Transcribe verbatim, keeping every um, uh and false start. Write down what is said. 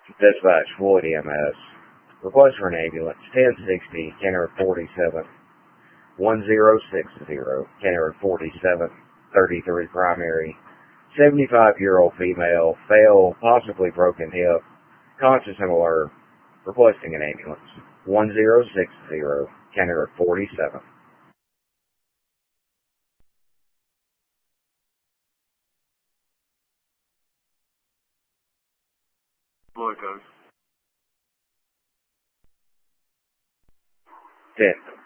Dispatch Floyd E M S. Request for an ambulance. ten sixty, Kenner forty-seven. one zero six zero, Kenner forty-seven, thirty-three primary. seventy-five-year-old female, fell, possibly broken hip, conscious and alert, requesting an ambulance. one zero six zero, Kenner forty-seven. Floyd goes. ten.